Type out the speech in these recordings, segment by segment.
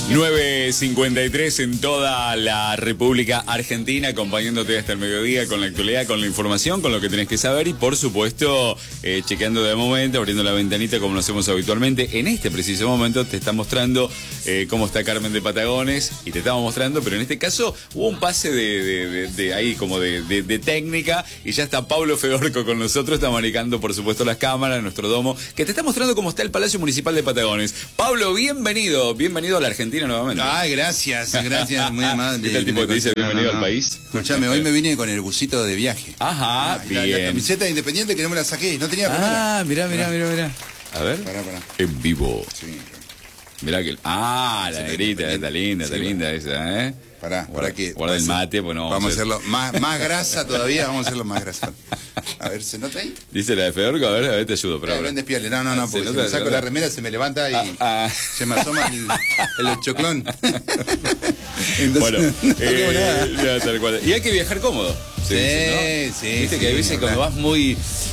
9:53 en toda la República Argentina, acompañándote hasta el mediodía con la actualidad, con la información, con lo que tenés que saber y por supuesto chequeando de momento, abriendo la ventanita como lo hacemos habitualmente. En este preciso momento te está mostrando cómo está Carmen de Patagones y te estamos mostrando, pero en este caso hubo un pase de ahí como de técnica y ya está Pablo Fedorco con nosotros, está manejando por supuesto las cámaras, nuestro domo, que te está mostrando cómo está el Palacio Municipal de Patagones. Pablo, bienvenido a la Argentina nuevamente. Ay, gracias, muy amable. ¿Qué tal tipo que te dice bienvenido al país? Escuchame, hoy me vine con el busito de viaje. Ajá, bien. La camiseta de Independiente que no me la saqué, no tenía remera. Mirá. A ver. Pará. En vivo. Sí. Mirá que... la negrita, está linda esa, ¿eh? Para que... Guarda el mate, pues no. Vamos a hacerlo más grasa todavía, vamos a hacerlo más grasa. A ver, ¿se nota ahí? Dice la de Fedorco, a ver te ayudo. Pero no despiole, no, porque si me saco la remera se me levanta y se me asoma el choclón. Entonces, bueno, no tal cual. Y hay que viajar cómodo. Sí. Viste que a veces cuando vas muy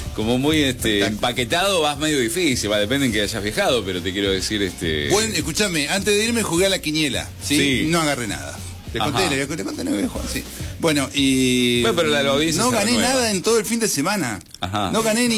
empaquetado vas medio difícil, depende en que hayas viajado, pero te quiero decir Bueno, escúchame, antes de irme jugué a la quiniela, ¿sí? No agarré nada. Le conté, no viejo, sí. Bueno, pero la audiencia no gané nada en todo el fin de semana. Ajá. No gané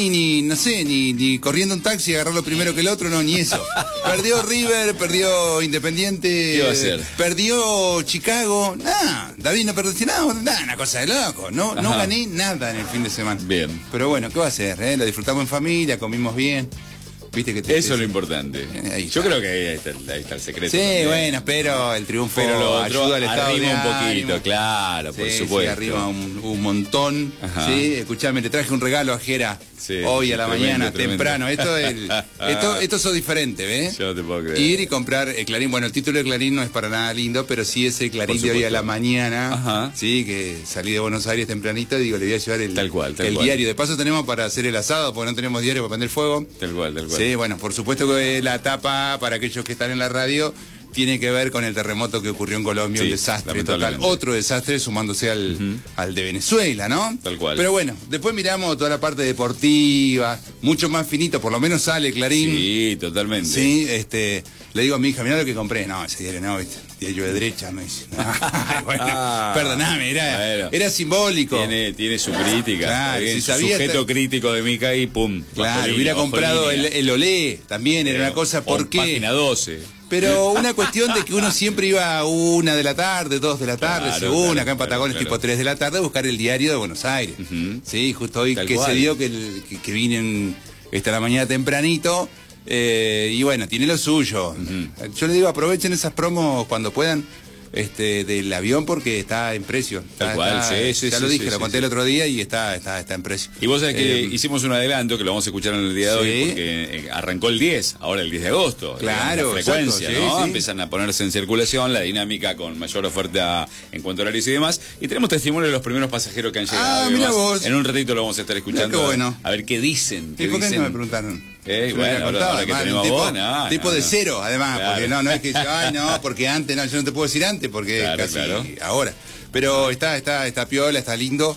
ni corriendo un taxi y agarrarlo primero que el otro, ni eso. Perdió River, perdió Independiente. ¿Qué iba a hacer? Perdió Chicago. David no perdió nada, una cosa de loco. No gané nada en el fin de semana. Bien. Pero bueno, ¿qué va a hacer? Lo disfrutamos en familia, comimos bien. ¿Viste que eso es lo importante. Yo creo que ahí está el secreto. Sí, también. Bueno, pero el triunfo ayuda al estado arriba un poquito, claro, por supuesto. Sí, arriba un montón. Ajá. Sí, escuchame, le traje un regalo a Jera hoy a la mañana, temprano. Esto es diferente, ¿ves? Yo no te puedo creer. Ir y comprar Clarín. Bueno, el título de Clarín no es para nada lindo, pero sí ese Clarín de hoy a la mañana. Ajá. Sí, que salí de Buenos Aires tempranito, digo, le voy a llevar el diario. De paso tenemos para hacer el asado, porque no tenemos diario para prender fuego. Tal cual. Sí, bueno, por supuesto que la tapa, para aquellos que están en la radio, tiene que ver con el terremoto que ocurrió en Colombia, un desastre total. Otro desastre sumándose al de Venezuela, ¿no? Tal cual. Pero bueno, después miramos toda la parte deportiva, mucho más finito, por lo menos sale Clarín. Sí, totalmente. Sí, le digo a mi hija, mirá lo que compré. No, ese diario no, ¿viste? Diario de derecha, me dice. Bueno, perdoname, era simbólico. Tiene su crítica. Claro, si sabía sujeto crítico de Mica y pum. Claro, hubiera comprado el Olé, también era una cosa, ¿por qué? Página 12. Pero una cuestión de que uno siempre iba a 1 de la tarde, 2 de la tarde, según acá en Patagones, tipo 3 de la tarde, a buscar el diario de Buenos Aires. Sí, justo hoy se dio que vine esta la mañana tempranito. Y bueno, tiene lo suyo. Yo le digo, aprovechen esas promos cuando puedan. Del avión porque está en precio. Tal cual, sí. Ya lo dije, lo conté el otro día y está en precio. Y vos sabés que hicimos un adelanto que lo vamos a escuchar en el día de hoy porque arrancó el 10, ahora el 10 de agosto. Claro, la frecuencia, ¿no? Empiezan a ponerse en circulación, la dinámica con mayor oferta en cuanto a horarios y demás. Y tenemos testimonio de los primeros pasajeros que han llegado. Mira vos. En un ratito lo vamos a estar escuchando. Qué bueno. A ver qué dicen. ¿Y por qué no me preguntaron? Bueno, ahora que tenemos tipo de cero, además, porque no es que porque antes, yo no te puedo decir antes, porque casi ahora. Pero está piola, está lindo.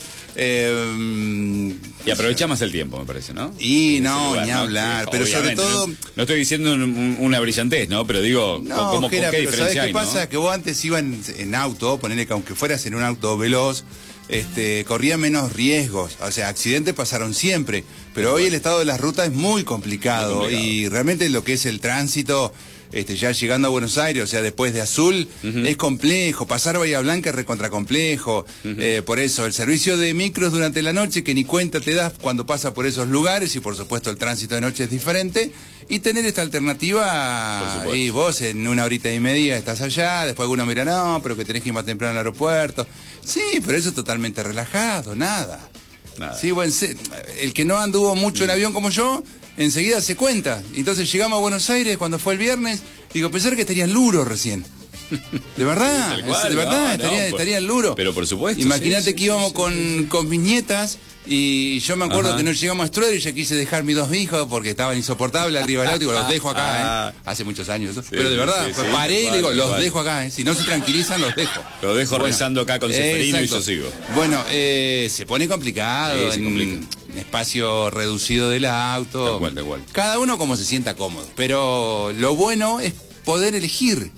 Y aprovecha más el tiempo, me parece, ¿no? Y ni hablar, pero sobre todo... No estoy diciendo una brillantez, ¿no? Pero digo, ¿con qué diferencia ¿sabés hay, qué pasa? Que vos antes ibas en auto, ponele que aunque fueras en un auto veloz, corría menos riesgos, o sea, accidentes pasaron siempre, pero hoy el estado de las rutas es muy complicado y realmente lo que es el tránsito, ya llegando a Buenos Aires, o sea, después de Azul, es complejo, pasar Bahía Blanca es recontra complejo, por eso el servicio de micros durante la noche que ni cuenta te das cuando pasa por esos lugares y por supuesto el tránsito de noche es diferente. Y tener esta alternativa, y vos en 1 horita y media estás allá, después alguno mira, no, pero que tenés que ir más temprano al aeropuerto. Sí, pero eso es totalmente relajado, nada. Sí, bueno, el que no anduvo mucho en avión como yo, enseguida se cuenta. Entonces llegamos a Buenos Aires cuando fue el viernes, digo, pensar que estaría en Luro recién. De verdad, estaría en Luro. Pero por supuesto. Imagínate que íbamos con mis nietas. Y yo me acuerdo que no llegamos a Strueder y ya quise dejar mis 2 hijos porque estaban insoportables arriba del auto. Digo, los dejo acá, hace muchos años. Pero de verdad, paré y le digo, los dejo acá, Si no se tranquilizan, los dejo. Los dejo rezando acá con Seferino y yo sigo. Bueno, se pone complicado en espacio reducido del auto. Tal cual. Cada uno como se sienta cómodo. Pero lo bueno es poder elegir.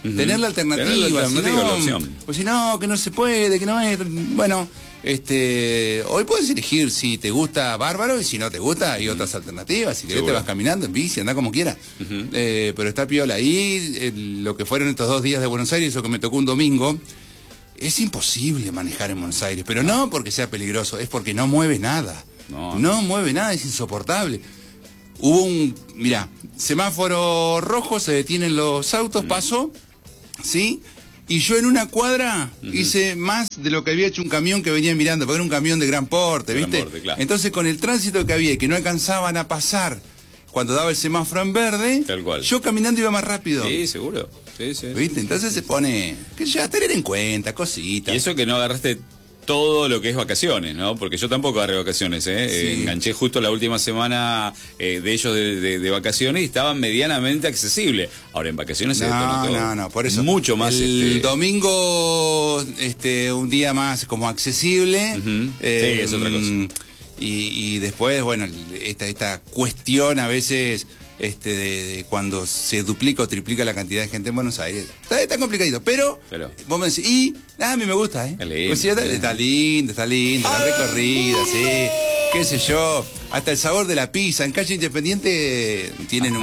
Tener la alternativa, la opción. Pues si no, que no se puede, que no es... Bueno, hoy puedes elegir si te gusta, bárbaro, y si no te gusta, hay otras alternativas. Si querés te vas caminando en bici, anda como quieras. Pero está piola. Y lo que fueron estos 2 días de Buenos Aires, eso que me tocó un domingo, es imposible manejar en Buenos Aires. Pero no porque sea peligroso, es porque no mueve nada. No mueve nada, es insoportable. Hubo mirá, semáforo rojo, se detienen los autos, pasó, ¿sí? Y yo en una cuadra hice más de lo que había hecho un camión que venía mirando, porque era un camión de gran porte, ¿viste? Claro. Entonces con el tránsito que había y que no alcanzaban a pasar cuando daba el semáforo en verde, tal cual, yo caminando iba más rápido. Sí, seguro. Sí. ¿Viste? Entonces se pone, que ya tener en cuenta, cositas. Y eso que no agarraste todo lo que es vacaciones, ¿no? Porque yo tampoco agarré vacaciones, ¿eh? Sí. Enganché justo la última semana de ellos de vacaciones y estaban medianamente accesibles. Ahora en vacaciones se detonó todo. No, por eso. Mucho más. El domingo, un día más como accesible. Sí, es otra cosa. Y después, bueno, esta cuestión a veces... de cuando se duplica o triplica la cantidad de gente en Buenos Aires. Está complicadito, pero vos me decís, a mí me gusta, ¿eh? Pues sí, está lindo, la recorrida, sí, qué sé yo, hasta el sabor de la pizza. En Calle Independiente tienen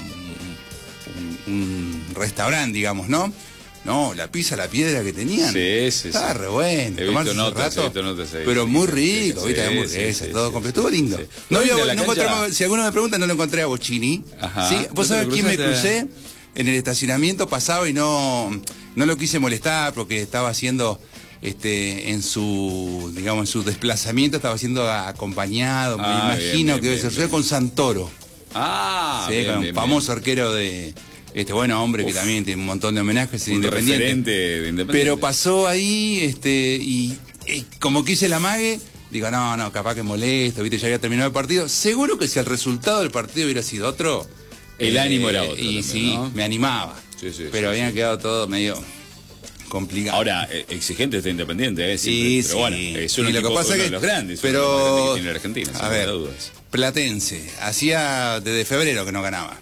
un restaurante, digamos, ¿no? No, la pizza, la piedra que tenían. Sí. Estaba re bueno. He visto notas ahí, pero muy rico, ¿viste? Hamburguesa, todo completo. Estuvo lindo. Sí. No encontramos, si alguno me pregunta, no lo encontré a Bochini. ¿Sí? ¿Vos sabés quién me crucé? En el estacionamiento pasaba y no lo quise molestar porque estaba haciendo... en su desplazamiento estaba siendo acompañado, me imagino que debe ser con Santoro. Sí, con un famoso arquero de... bueno hombre que también tiene un montón de homenajes en Independiente. De Independiente. Pero pasó ahí, y como quise la mague, digo, no, capaz que molesto, viste, ya había terminado el partido. Seguro que si el resultado del partido hubiera sido otro, el ánimo era otro. Y también, sí, ¿no? Me animaba. Pero habían quedado todo medio complicado. Ahora, exigente está Independiente, siempre, pero bueno, es uno de los grandes, pero que tiene la Argentina, a ver, dudas. Platense, hacía desde febrero que no ganaba.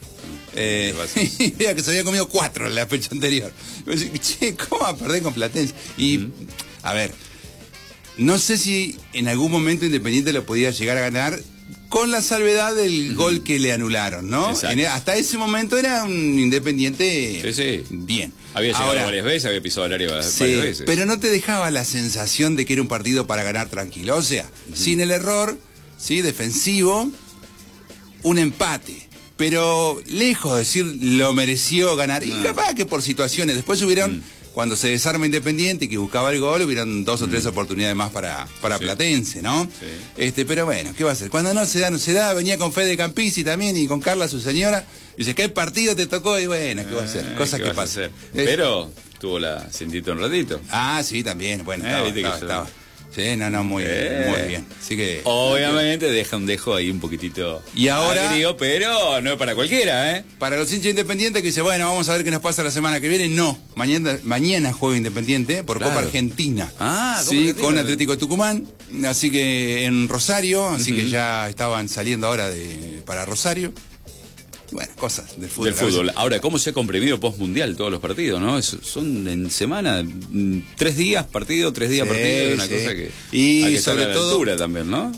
Vea que se había comido 4 en la fecha anterior. Che, ¿cómo va a perder con Platense? Y, a ver, no sé si en algún momento Independiente lo podía llegar a ganar, con la salvedad del gol que le anularon, ¿no? Hasta ese momento era un Independiente bien. Había llegado varias veces, había pisado el área varias veces. Pero no te dejaba la sensación de que era un partido para ganar tranquilo. O sea, sin el error, defensivo, un empate. Pero lejos de decir lo mereció ganar. Y capaz que por situaciones. Después hubieron, cuando se desarma Independiente y que buscaba el gol, hubieron 2 o 3 oportunidades más para Platense, ¿no? Pero bueno, ¿qué va a hacer? Cuando no se da, venía con Fede Campisi también y con Carla, su señora. Y dice, ¿qué partido te tocó? Y bueno, ¿qué va a hacer? Cosas que pasan. Pero tuvo la cintita un ratito. Sí, también. Bueno, estaba. Sí, muy bien. Así que obviamente deja un dejo ahí un poquitito agrio, pero no es para cualquiera, ¿eh? Para los hinchas Independientes que dice, bueno, vamos a ver qué nos pasa la semana que viene. No, mañana juega Independiente por Copa Argentina. Con Atlético de Tucumán. Así que en Rosario, así que ya estaban saliendo ahora para Rosario. Bueno, cosas del fútbol. Ahora, ¿cómo se ha comprimido post-mundial todos los partidos, no? Son en semana, 3 días partido, 3 días partido, una cosa que y hay que sobre estar a la todo altura también, ¿no?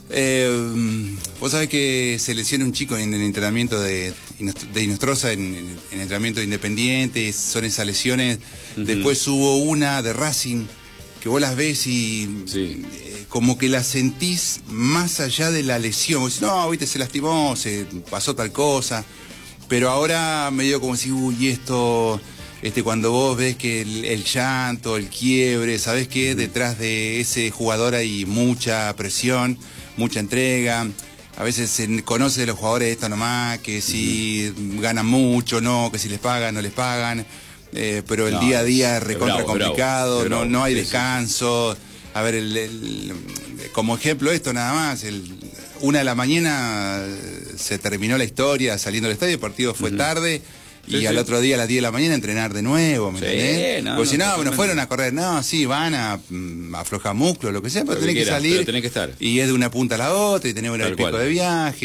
Vos sabés que se lesiona un chico en el entrenamiento de Inostroza, en el entrenamiento de Independiente, son esas lesiones. Después hubo una de Racing, que vos las ves y como que la sentís más allá de la lesión. Vos decís, no, viste, se lastimó, se pasó tal cosa. Pero ahora medio como si, esto, cuando vos ves que el llanto, el quiebre, ¿sabés qué? Detrás de ese jugador hay mucha presión, mucha entrega. A veces se conoce de los jugadores esto nomás, que si ganan mucho, no, que si les pagan, no les pagan. Pero el día a día es recontra complicado, no hay descanso. A ver, como ejemplo esto nada más, 1 de la mañana se terminó la historia saliendo del estadio, el partido fue tarde, y al otro día a las 10 de la mañana entrenar de nuevo, ¿me entendés? Porque si no, fueron a correr, van a aflojar músculo, lo que sea, pero tenés que salir, tenés que estar. Y es de una punta a la otra, y tenés un pico de viaje.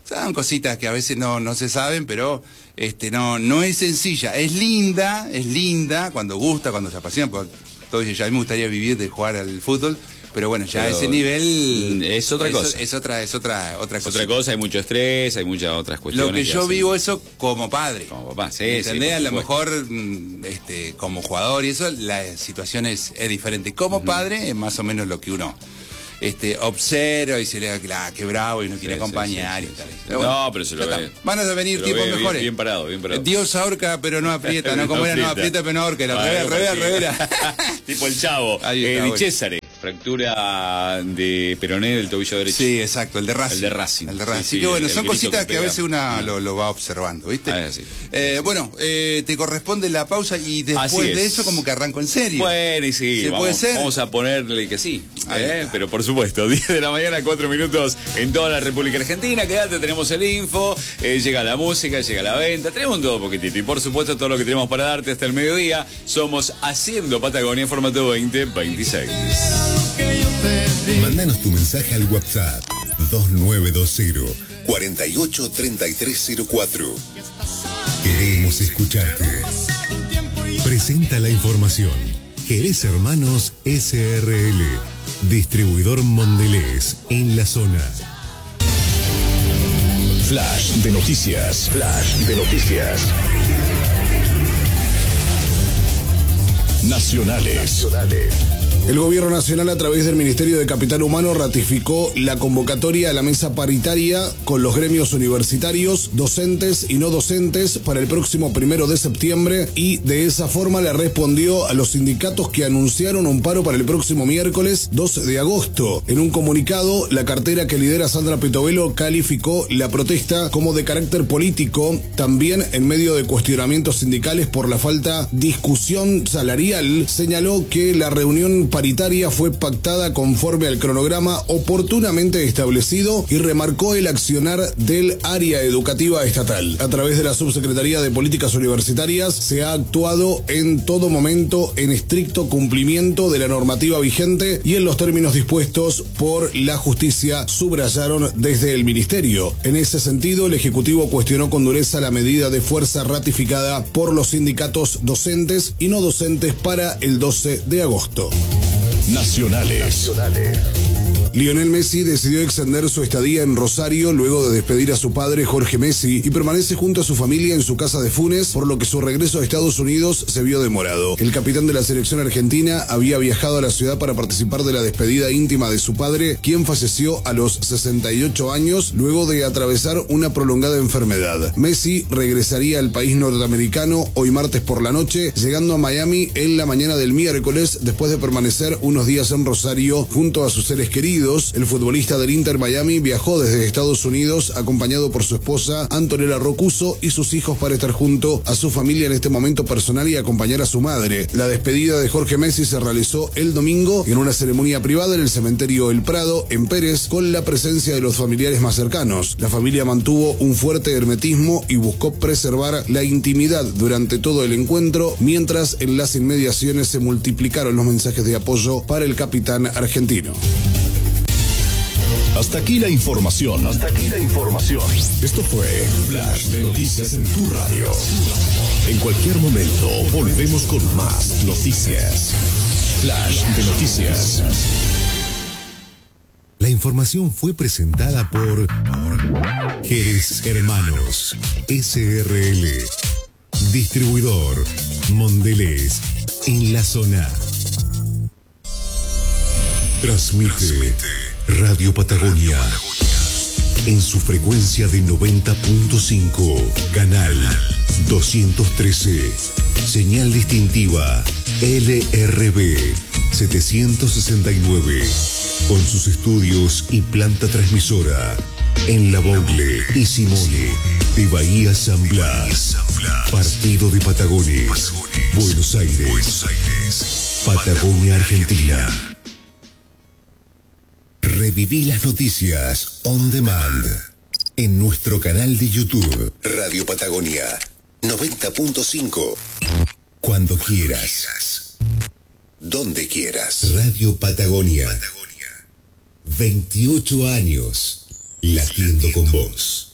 Son cositas que a veces no se saben, pero no es sencilla. Es linda cuando gusta, cuando se apasiona. Porque ya a mí me gustaría vivir de jugar al fútbol. Pero bueno, ya ese nivel es otra cosa. Es otra cosa. Otra cosa, hay mucho estrés, hay muchas otras cuestiones. Lo que yo vivo eso como padre. Como papá, sí. ¿Entendés? Sí, a lo mejor como jugador y eso, la situación es diferente. Como padre es más o menos lo que uno observa y se le da qué bravo y no quiere acompañar y tal. Pero bueno, pero se lo ve. Van a venir tiempos mejores. Bien parado. Dios ahorca pero no aprieta, ¿no? Como era, no aprieta pero no ahorca. Al revés. Tipo el Chavo. Di Césare. Fractura de peroné del tobillo derecho. Sí, exacto, el de Racing. Así que bueno, son cositas que a veces uno lo va observando, ¿viste? Bueno, te corresponde la pausa y después de eso como que arranco en serio. Bueno, y sí, vamos a ponerle que sí. Pero por supuesto, 10 de la mañana, 4 minutos en toda la República Argentina. Quédate, tenemos el info, llega la música, llega la venta, tenemos todo poquitito. Y por supuesto todo lo que tenemos para darte hasta el mediodía. Somos Haciendo Patagonia en formato 2026. Mándanos tu mensaje al WhatsApp 2920 483304. Queremos escucharte. Presenta la información. Jerez Hermanos SRL, distribuidor Mondelez en la zona. Flash de noticias. Nacionales. El Gobierno Nacional, a través del Ministerio de Capital Humano, ratificó la convocatoria a la mesa paritaria con los gremios universitarios, docentes y no docentes para el próximo 1 de septiembre y de esa forma le respondió a los sindicatos que anunciaron un paro para el próximo miércoles 2 de agosto. En un comunicado, la cartera que lidera Sandra Petovelo calificó la protesta como de carácter político, también en medio de cuestionamientos sindicales por la falta de discusión salarial. Señaló que la reunión paritaria fue pactada conforme al cronograma oportunamente establecido y remarcó el accionar del área educativa estatal. A través de la Subsecretaría de Políticas Universitarias se ha actuado en todo momento en estricto cumplimiento de la normativa vigente y en los términos dispuestos por la justicia, subrayaron desde el Ministerio. En ese sentido, el Ejecutivo cuestionó con dureza la medida de fuerza ratificada por los sindicatos docentes y no docentes para el 12 de agosto. Nacionales. Lionel Messi decidió extender su estadía en Rosario luego de despedir a su padre Jorge Messi y permanece junto a su familia en su casa de Funes, por lo que su regreso a Estados Unidos se vio demorado. El capitán de la selección argentina había viajado a la ciudad para participar de la despedida íntima de su padre, quien falleció a los 68 años luego de atravesar una prolongada enfermedad. Messi regresaría al país norteamericano hoy martes por la noche, llegando a Miami en la mañana del miércoles después de permanecer unos días en Rosario junto a sus seres queridos. El futbolista del Inter Miami viajó desde Estados Unidos acompañado por su esposa Antonella Rocuso y sus hijos para estar junto a su familia en este momento personal y acompañar a su madre. La despedida de Jorge Messi se realizó el domingo en una ceremonia privada en el cementerio El Prado, en Pérez, con la presencia de los familiares más cercanos. La familia mantuvo un fuerte hermetismo y buscó preservar la intimidad durante todo el encuentro, mientras en las inmediaciones se multiplicaron los mensajes de apoyo para el capitán argentino. Hasta aquí la información. Esto fue Flash de Noticias en tu radio. En cualquier momento volvemos con más noticias. Flash de Noticias. La información fue presentada por Jerez Hermanos SRL, distribuidor Mondelez en la zona. Transmite Radio Patagonia en su frecuencia de 90.5, canal 213, señal distintiva LRB 769, con sus estudios y planta transmisora en La Bogle y Simone de Bahía San Blas, Partido de Patagones, Buenos Aires, Patagonia, Argentina. Reviví las noticias on demand en nuestro canal de YouTube Radio Patagonia 90.5. Cuando quieras, donde quieras. Radio Patagonia. 28 años latiendo con vos.